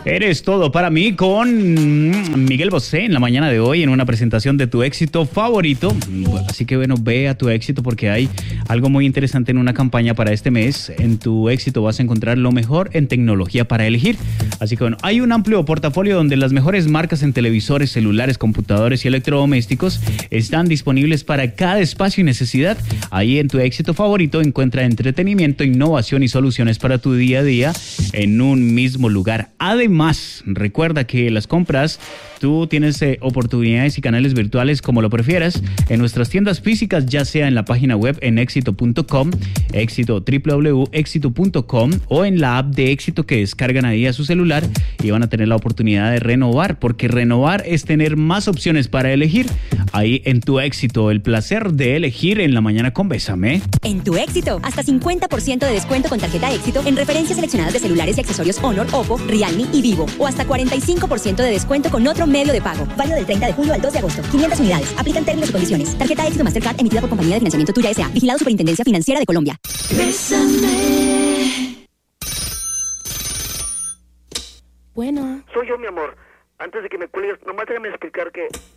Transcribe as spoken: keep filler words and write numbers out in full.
Eres todo para mí con Miguel Bosé en la mañana de hoy en una presentación de tu éxito favorito. Así que bueno, ve a tu éxito porque hay algo muy interesante en una campaña para este mes. En tu éxito vas a encontrar lo mejor en tecnología para elegir. Así que bueno, hay un amplio portafolio donde las mejores marcas en televisores, celulares, computadores y electrodomésticos están disponibles para cada espacio y necesidad. Ahí en tu éxito favorito encuentra entretenimiento, innovación y soluciones para tu día a día en un mismo lugar. Además, Más, recuerda que las compras, tú tienes eh, oportunidades y canales virtuales como lo prefieras en nuestras tiendas físicas, ya sea en la página web en éxito punto com, éxito, doble u doble u doble u punto éxito punto com o en la app de Éxito que descargan ahí a su celular y van a tener la oportunidad de renovar, porque renovar es tener más opciones para elegir. Ahí en tu éxito, el placer de elegir en la mañana con Bésame. En tu éxito, hasta cincuenta por ciento de descuento con tarjeta Éxito en referencias seleccionadas de celulares y accesorios Honor, Oppo, Realme y Vivo, o hasta cuarenta y cinco por ciento de descuento con otro medio de pago. Válido del treinta de julio al dos de agosto. quinientas unidades. Aplican términos y condiciones. Tarjeta Éxito Mastercard emitida por Compañía de Financiamiento Tuya S A. Vigilado Superintendencia Financiera de Colombia. Bésame. Bueno. Soy yo, mi amor. Antes de que me cuelgues, nomás déjame explicar que